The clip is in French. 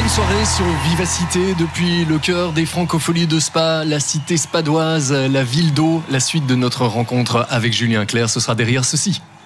Belle soirée sur Vivacité depuis le cœur des Francopholies de Spa, la cité spadoise, la ville d'eau. La suite de notre rencontre avec Julien Clerc, ce sera derrière ceci.